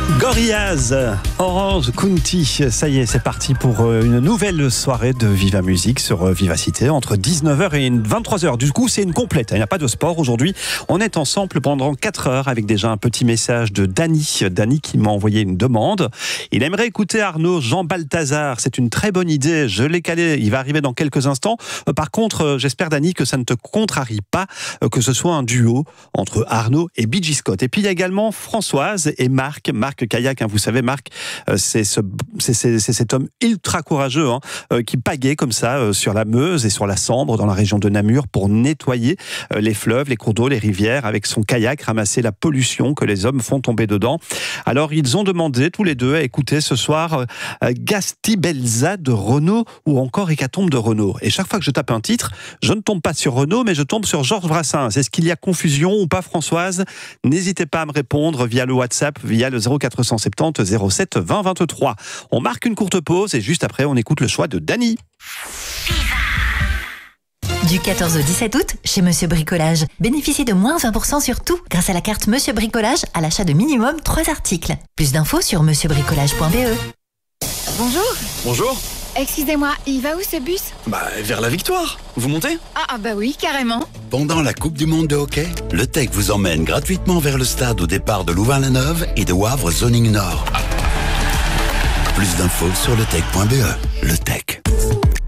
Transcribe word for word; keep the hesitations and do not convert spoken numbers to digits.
Gorillaz, Orange County, ça y est, c'est parti pour une nouvelle soirée de Viva Musique sur Vivacité entre dix-neuf heures et vingt-trois heures. Du coup, c'est une complète, il n'y a pas de sport aujourd'hui. On est ensemble pendant quatre heures avec déjà un petit message de Dany. Dany qui m'a envoyé une demande. Il aimerait écouter Arnaud Jean Balthazar. C'est une très bonne idée, je l'ai calé, il va arriver dans quelques instants. Par contre, j'espère Dany que ça ne te contrarie pas, que ce soit un duo entre Arnaud et B J Scott. Et puis il y a également Françoise et Marc, Marc Kayak, hein, vous savez Marc, euh, c'est, ce, c'est, c'est, c'est cet homme ultra courageux hein, euh, qui pagaie comme ça euh, sur la Meuse et sur la Sambre dans la région de Namur pour nettoyer euh, les fleuves, les cours d'eau, les rivières avec son kayak, ramasser la pollution que les hommes font tomber dedans. Alors ils ont demandé tous les deux à écouter ce soir euh, Gastibelza de Renaud ou encore Hécatombe de Renaud. Et chaque fois que je tape un titre, je ne tombe pas sur Renaud mais je tombe sur Georges Brassens. Est-ce qu'il y a confusion ou pas Françoise? N'hésitez pas à me répondre via le WhatsApp, via le zéro quatre cent soixante-dix zéro sept vingt vingt-trois. On marque une courte pause et juste après on écoute le choix de Dany. Du quatorze au dix-sept août, chez Monsieur Bricolage, bénéficiez de moins vingt pour cent sur tout grâce à la carte Monsieur Bricolage à l'achat de minimum trois articles. Plus d'infos sur monsieur bricolage point b e. Bonjour. Bonjour. Excusez-moi, il va où ce bus? Bah, vers la victoire. Vous montez? Ah, ah bah oui, carrément. Pendant la Coupe du Monde de hockey, le T E C vous emmène gratuitement vers le stade au départ de Louvain-la-Neuve et de Wavre Zoning Nord. Plus d'infos sur le tech point b e. Le T E C.